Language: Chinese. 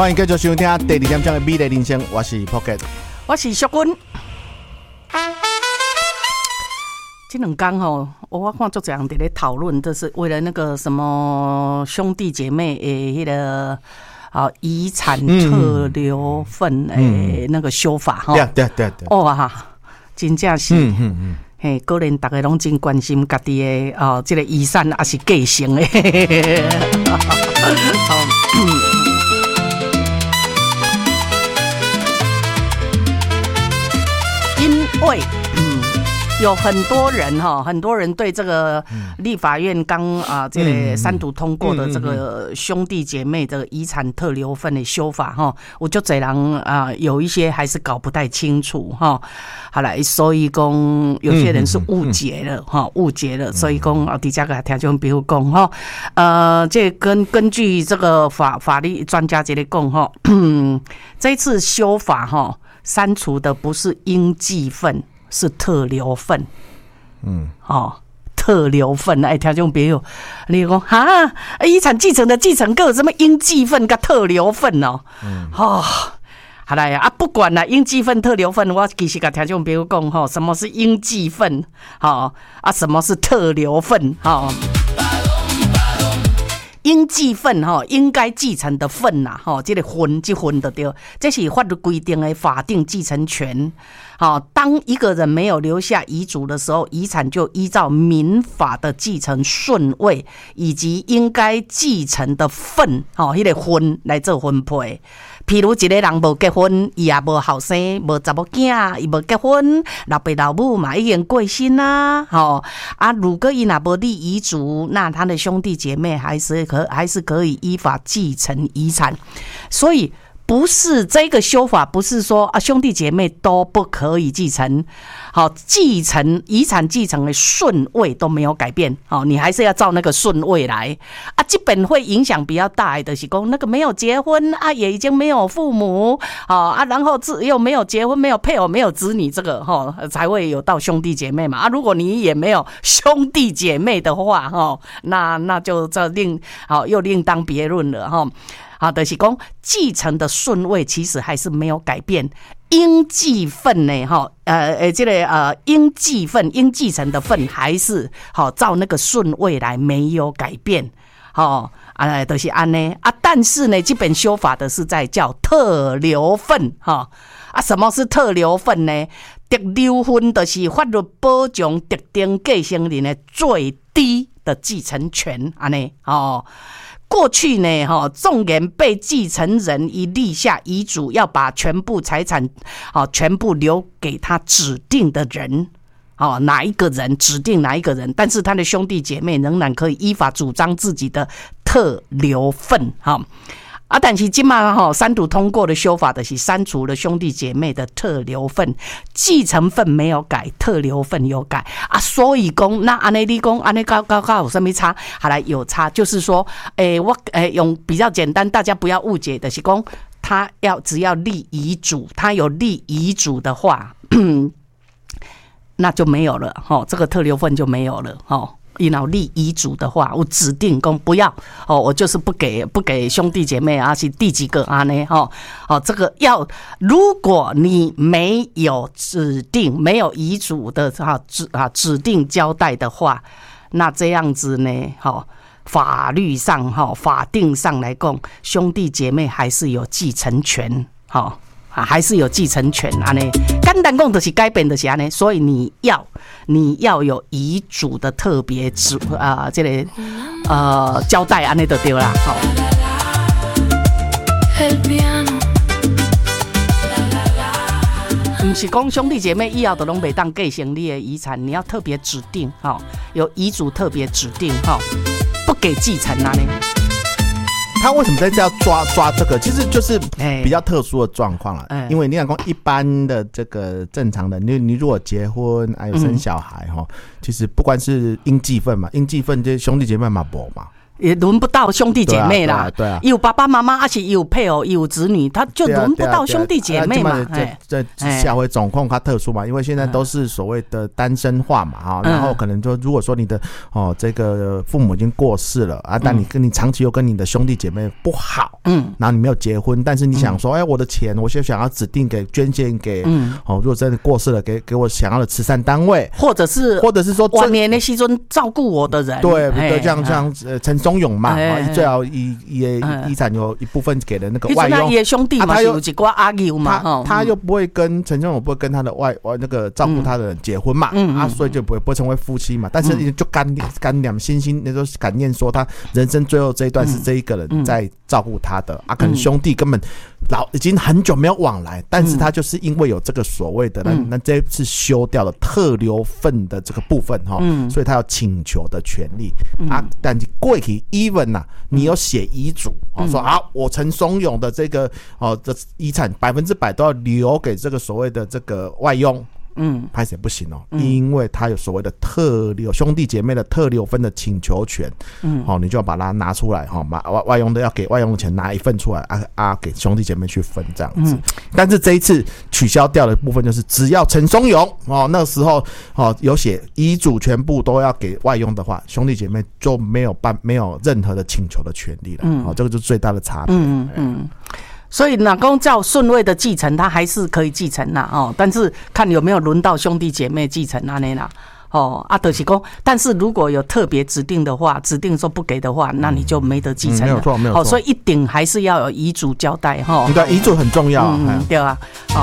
欢迎继续收听第二点钟的美丽人生，我是 Pocket， 我是淑君。这两天我看作者人在咧讨论，就是为了那个什么兄弟姐妹那个遗产特留份那个修法对。 真正是嘿，个人大家拢真关心家己的这个遗产还是继承的。因为有很多人对这个立法院刚这个三读通过的这个兄弟姐妹的遗产特留份的修法我就这人有一些还是搞不太清楚好来，所以讲有些人是误解了误解了，所以讲底下个听众比如讲这根据这个法律专家这里讲这一次修法删除的不是应继份，是特留份。特留份，听众朋友，你讲遗产继承的继承个有什么应继份跟特留份好来不管啦，应继份、特留份，我其实跟听众朋友讲什么是应继份什么是特留份应继份应该继承的份这个份就对，这是法律规定的法定继承权。当一个人没有留下遗嘱的时候，遗产就依照民法的继承顺位以及应该继承的份那个份来做分配。譬如一个人无结婚，伊也无后生，无查某囝，伊无结婚，老爸老母嘛已经过身啦如果伊若无立遗嘱，那他的兄弟姐妹还是可以依法继承遗产。所以不是这个修法，不是说兄弟姐妹都不可以继承，继承遗产继承的顺位都没有改变，你还是要照那个顺位来这本会影响比较大的就是说那个没有结婚也已经没有父母然后又没有结婚，没有配偶，没有子女，这个才会有到兄弟姐妹嘛如果你也没有兄弟姐妹的话那就又另当别论了就是说继承的顺位其实还是没有改变，应继份呢这个应继份应继承的份还是照那个顺位来，没有改变就是安呢但是呢这本修法的是在叫特留份什么是特留份呢？特留份就是法律保障特定继承人的最低的继承权安呢过去呢纵然被继承人已立下遗嘱，要把全部财产全部留给他指定的人哪一个人指定哪一个人，但是他的兄弟姐妹仍然可以依法主张自己的特留份但是现在三读通过的修法的是删除了兄弟姐妹的特留份，继承份没有改，特留份有改所以说那按你说按你高有什么差？好来有差，就是说我用比较简单，大家不要误解的是说他只要立遗嘱，他有立遗嘱的话那就没有了这个特留份就没有了你要立遗嘱的话，我指定说不要我就是不给兄弟姐妹是第几个这个要，如果你没有指定没有遗嘱的指定交代的话，那这样子呢法律上法定上来讲，兄弟姐妹还是有继承权还是有继承权简单讲就是改变就是这样，所以你要有遗嘱的特别这个交代这样就对啦不是说兄弟姐妹以后都不能继承你的遗产，你要特别指定有遗嘱特别指定不给继承他为什么在这要抓这个？其实就是比较特殊的状况了。因为你想说一般的这个正常的，你如果结婚还有生小孩其实不管是应继份嘛，应继份这兄弟姐妹嘛没嘛。 也轮不到兄弟姐妹啦。 对啊， 有爸爸妈妈，而且有配偶，有子女，他就轮不到兄弟姐妹嘛。 这社会状况它特殊嘛，因为现在都是所谓的单身化嘛哈，然后可能就如果说你的这个父母已经过世了啊，但你长期又跟你的兄弟姐妹不好，然后你没有结婚，但是你想说，我的钱我就想要指定给捐献给如果真的过世了，给我想要的慈善单位， 或者是说晚年的时阵照顾我的人， 对，像陈松勇嘛，最好遗产有一部分给了那个外佣， 他兄弟嘛，有一挂阿舅嘛， 他又不会跟陈松勇不会跟他的那个照顾他的人结婚嘛，所以就不会成为夫妻嘛，但是就感念心那时候感念说他人生最后这一段是这一个人在照顾他的可能兄弟根本已经很久没有往来，但是他就是因为有这个所谓的那这一次修掉了特留份的这个部分所以他有请求的权利但你过去 even 你有写遗嘱说好，我陈松勇的这个这遗产100%都要留给这个所谓的这个外佣。拍谁不行因为他有所谓的特留兄弟姐妹的特留分的请求权，你就要把它拿出来外佣的要给外佣的钱拿一份出来给兄弟姐妹去分这样子。但是这一次取消掉的部分就是只要陈松勇那时候有写遗嘱全部都要给外佣的话，兄弟姐妹就没有任何的请求的权利了。这个就是最大的差别。 所以哪公照顺位的继承，他还是可以继承但是看有没有轮到兄弟姐妹继承那啦。就是说，但是如果有特别指定的话，指定说不给的话，那你就没得继承了。 没有错，没有错。 所以一定还是要有遗嘱交代对，遗嘱很重要。 对啊。